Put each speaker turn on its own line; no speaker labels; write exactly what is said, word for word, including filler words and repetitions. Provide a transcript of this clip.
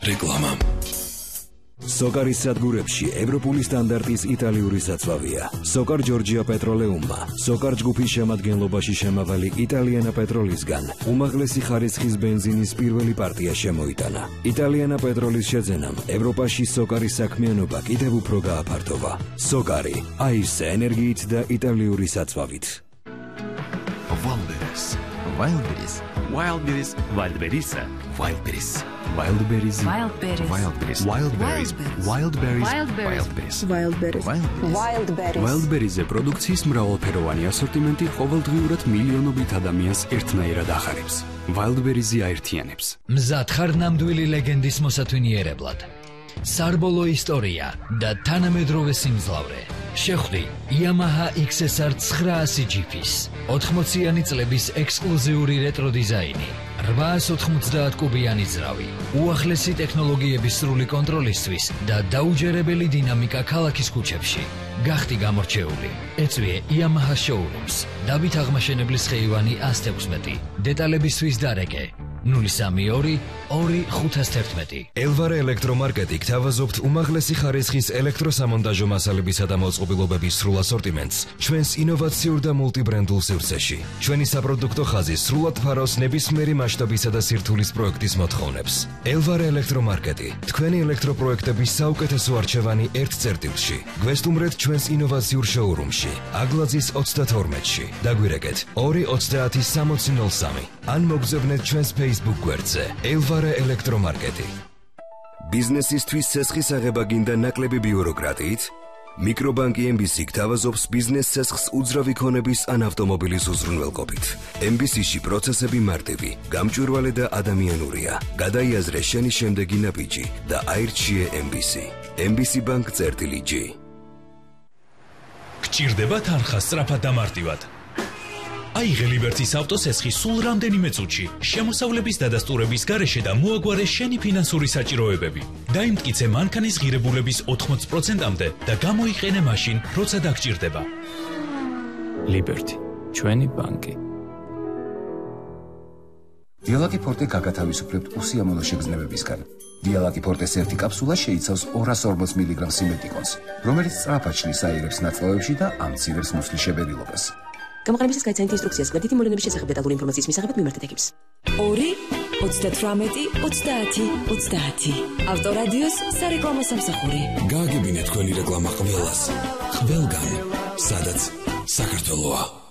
რეკლამა. Soccer-ის სადგურებში ევროპული სტანდარტის იტალიური საწვავია. Soccer Georgia Petroleum-მა Soccer ჯგუფის შემადგენლობაში შემავალი Italiana Petrol-ისგან უმაღლესი ხარისხის ბენზინის პირველი პარტია შემოიტანა. Italiana Petrol-ის შეძენამ ევროპაში Soccer-ის საქმიანობა კიდევ უფრო გააფართოვა. Soccer-ი აირსა ენერგიით და იტალიური საწვავით.
Wildberries, Wildberries, Wildberries, Wildberries, Wildberries. Wildberries,
Wildberries,
Wildberries, Wildberries, Wildberries, Wildberries,
Wildberries,
Wildberries. Wildberries-ზე პროდუქციის მრავალფეროვანი ასორტიმენტი ყოველდღიურად მილიონობით ადამიანს ერთნაირად ახარებს. Wildberries-ი აერთიანებს.
მზად ხარ ნამდვილი ლეგენდის მოსათვინიერებლად. Სარბოლო ისტორია და თანამედროვე სიმძლავრე. შეხვდი Yamaha X S R ცხრაასი ჯიფის ოთხმოციანი წლების ექსკლუზიური რეტრო დიზაინი. რვაას ოთხმოცდაათ კუბიანი ძრავი, უახლესი ტექნოლოგიების სრული კონტროლისთვის და დაუჯერებელი დინამიკა ქალაქის ქუჩებში. გახდი გამორჩეული. ეწვიე Yamaha Showrooms. დავით აღმაშენებლის ხეივანი ას თექვსმეტი. დეტალებისთვის დარეკე ნული სამი ორი ორი ხუთას თერთმეტი.
Elvare ელექტრომარკეტი გთავაზობთ უმაღლესი ხარისხის ელექტროსამონტაჟო მასალებისა და მოწყობილობების სრულ ასორტიმენტს ჩვენს ინოვაციურ და მულტიბრენდულ სივრცეში. ჩვენი საპროდუქტო ხაზი სრულად ფარავს ნებისმიერი მასშტაბისა და სირთულის პროექტის მოთხოვნებს. Elvare ელექტრომარკეტი თქვენი ელექტროპროექტების საუკეთესო არჩევანი ერთ წერტილში. გვესტუმრეთ ჩვენს ინოვაციურ შოურუმში, აგლაძის ოცდათორმეტში. დაგვირეკეთ ორი ოცდაათი სამოცი ნული სამი. ან მოგზავნეთ ჩვენს Facebook გვერდზე Elvare ელექტრომარკეტი. ბიზნესისთვის ცესხის აღება გინდა ნაკლები ბიუროკრატიით? მიკრობანკი M B C გთავაზობს ბიზნეს ცესხს უძრავი ქონების ან ავტომობილის უზრუნველყოფით. M B C-ში პროცესები მარტივი, გამჭვირვალე და ადამიანურია. გადაიაზრე შენი შემდეგი ნაბიჯი და აირჩიე M B C. M B C Bank წერტილი G.
გჭირდება თანხა სწრაფად და მარტივად. აიღე ლიბერტის ავტოცესხი სულ რამდენიმე წუთში, შემოსავლების დადასტურების გარეშე და მოაგვარე შენი ფინანსური საჭიროებები. დაიმტკიცე მანქანის ღირებულების ოთხმოცი პროცენტამდე და გამოიყენე მაშინ, როცა დაგჭირდება.
ლიბერტი, ჩვენი ბანკი.
დიალაკი ფორტე გაგათავისუფლებთ უსიამოვნო შეგრძნებებისგან. დიალაკი ფორტეს ერთი კაფსულა შეიცავს ორას ორმოც მილიგრამ სიმეტიკონს, რომელიც სწრაფად შლის აირებს ნაწლავებში და ამცირებს მუცლის შებერილობას.
გამოყენებისას გაიცანით ინსტრუქციას გვერდითი მოვლენების შესახებ დეტალური ინფორმაციის მისაღებად მიმართეთ ექიმს. ორი ოცდათვრამეტი ოცდაათი ოცდაათი. ავტორადიოს სარეკლამო სამსახური.
გააგებინეთ თქვენი რეკლამა ყველას, ყველგან, სადაც საქართველოა.